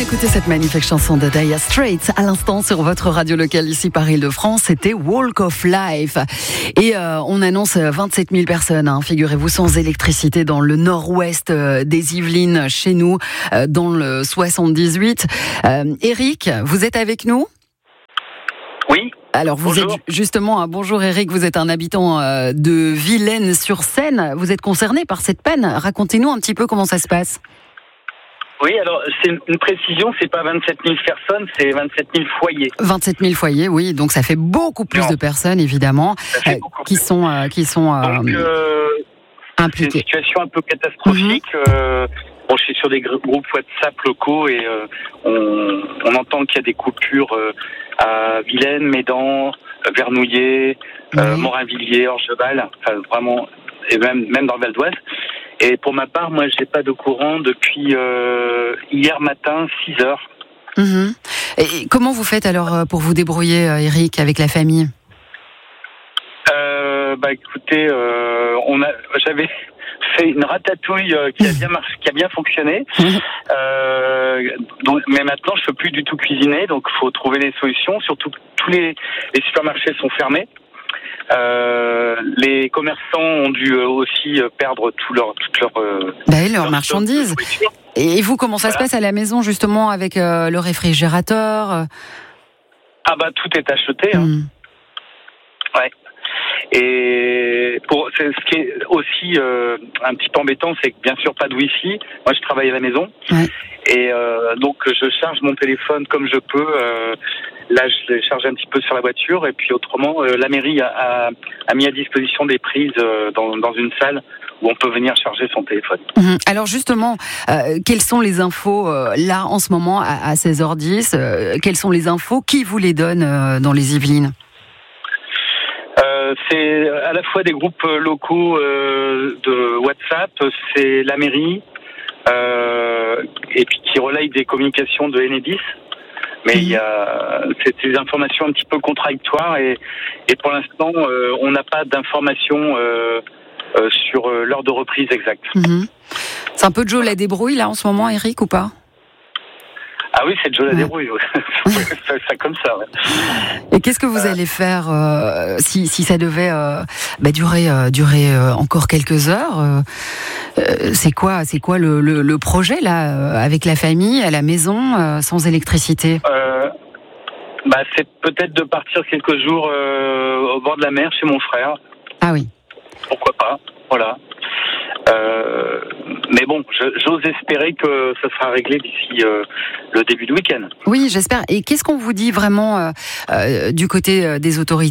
Écoutez cette magnifique chanson de Dire Straits à l'instant sur votre radio locale ici par Île-de-France. C'était Walk of Life. Et on annonce 27 000 personnes, figurez-vous, sans électricité dans le nord-ouest des Yvelines, chez nous, dans le 78. Eric, vous êtes avec nous ? Oui. Alors vous Bonjour. êtes justement, bonjour Eric, vous êtes un habitant de Vilaine-sur-Seine. Vous êtes concerné par cette panne. Racontez-nous un petit peu comment ça se passe. Oui, alors c'est une précision, c'est pas 27 000 personnes, c'est 27 000 foyers. 27 000 foyers, oui, donc ça fait beaucoup plus de personnes évidemment qui sont Donc c'est une impliquées. situation un peu catastrophique. Bon, je suis sur des groupes WhatsApp locaux et on entend qu'il y a des coupures à Vilaine, Médan, Vernouillet, Morinvilliers, Orgeval, enfin vraiment, et même dans le Val d'Oise. Et pour ma part, moi, j'ai pas de courant depuis hier matin, 6 heures. Et comment vous faites alors pour vous débrouiller, Eric, avec la famille ? Écoutez, j'avais fait une ratatouille qui a bien fonctionné. Mais maintenant, je peux plus du tout cuisiner, donc faut trouver des solutions. Surtout que tous les supermarchés sont fermés. Les commerçants ont dû aussi perdre toutes leurs marchandises. Et vous, comment ça se passe à la maison justement avec le réfrigérateur ? Tout est acheté. Ouais. Et ce qui est aussi un petit peu embêtant, c'est que bien sûr pas de wifi. Moi, je travaille à la maison. Ouais. Et donc je charge mon téléphone comme je peux. Là, je l'ai chargé un petit peu sur la voiture, et puis autrement, la mairie a mis à disposition des prises dans une salle où on peut venir charger son téléphone. Alors justement, quelles sont les infos là en ce moment à 16h10 Quelles sont les infos ? Qui vous les donne dans les Yvelines ? C'est à la fois des groupes locaux de WhatsApp, c'est la mairie, et puis qui relaye des communications de Enedis. Mais c'est des informations un petit peu contradictoires et pour l'instant, on n'a pas d'informations sur l'heure de reprise exacte. C'est un peu Joe la débrouille là en ce moment, Eric, ou pas ? Ah oui, c'est Joe la débrouille. Ça comme ça. Ouais. Et qu'est-ce que vous allez faire si ça devait durer encore quelques heures C'est quoi le projet là avec la famille à la maison sans électricité C'est peut-être de partir quelques jours au bord de la mer chez mon frère. Ah oui. Pourquoi pas, voilà. Mais bon, j'ose espérer que ça sera réglé d'ici le début du week-end. Oui, j'espère. Et qu'est-ce qu'on vous dit vraiment du côté des autorités ?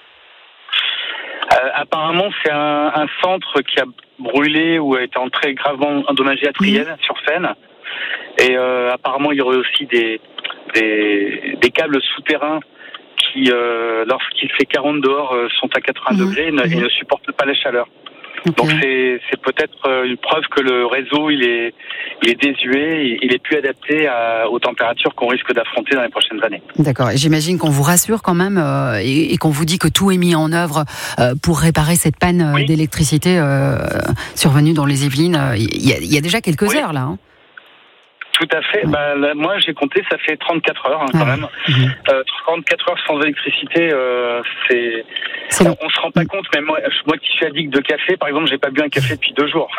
Apparemment, c'est un centre qui a brûlé ou a été très gravement endommagé à Triel, sur Seine. Et apparemment, il y aurait aussi des câbles souterrains qui, lorsqu'il fait 40 dehors, sont à 80 degrés et ne supportent pas la chaleur. Okay. Donc c'est peut-être une preuve que le réseau il est désuet, il est plus adapté aux températures qu'on risque d'affronter dans les prochaines années. D'accord. Et j'imagine qu'on vous rassure quand même et qu'on vous dit que tout est mis en œuvre pour réparer cette panne d'électricité survenue dans les Yvelines. Il y a déjà quelques heures là. Tout à fait. Là, moi, j'ai compté, ça fait 34 heures quand même. 34 heures sans électricité, on se rend pas compte. Mais moi qui suis addict de café, par exemple, j'ai pas bu un café depuis 2 jours.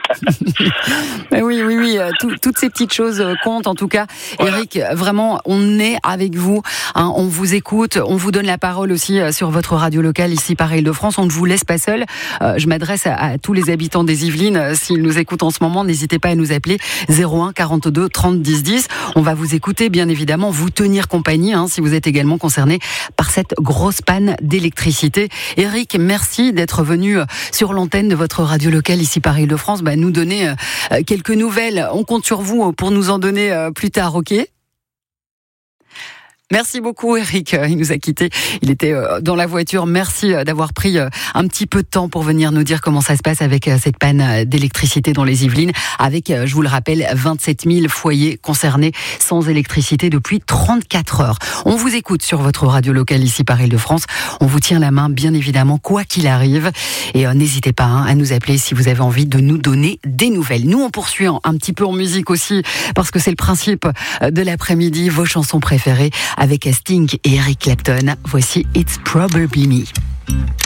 Oui. Toutes ces petites choses comptent en tout cas. Voilà. Eric, vraiment, on est avec vous. On vous écoute. On vous donne la parole aussi sur votre radio locale ici par Île-de-France. On ne vous laisse pas seul. Je m'adresse à tous les habitants des Yvelines. S'ils nous écoutent en ce moment, n'hésitez pas à nous appeler 01 42 30 10 10. On va vous écouter, bien évidemment, vous tenir compagnie si vous êtes également concerné par cette grosse panne d'électricité. Eric, merci d'être venu sur l'antenne de votre radio locale ici par Île-de-France, nous donner quelques nouvelles. On compte sur vous pour nous en donner plus tard, ok ? Merci beaucoup Eric, il nous a quittés, il était dans la voiture. Merci d'avoir pris un petit peu de temps pour venir nous dire comment ça se passe avec cette panne d'électricité dans les Yvelines, avec, je vous le rappelle, 27 000 foyers concernés sans électricité depuis 34 heures. On vous écoute sur votre radio locale ici par Île-de-France, on vous tient la main bien évidemment quoi qu'il arrive, et n'hésitez pas à nous appeler si vous avez envie de nous donner des nouvelles. Nous on poursuit un petit peu en musique aussi, parce que c'est le principe de l'après-midi, vos chansons préférées avec Sting et Eric Clapton. Voici It's Probably Me.